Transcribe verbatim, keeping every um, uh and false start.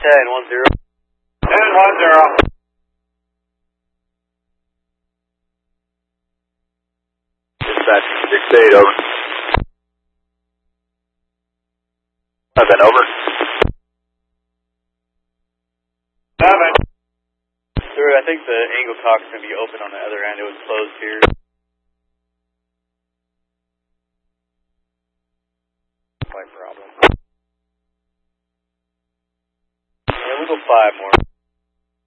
ten, one zero. ten, one zero. Dispatch six eight, over. Seven, over. Seven. Sir, I think the angle cock's going to be open on the other end. It was closed here. Quite problem. Yeah, we'll go five more.